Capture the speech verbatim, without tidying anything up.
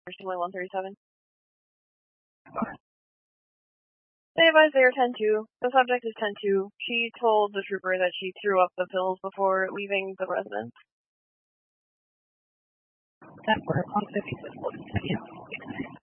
only one thirty-seven. They advised they are ten two. The subject is ten two. She told the trooper that she threw up the pills before leaving the residence. That were on fifty-six.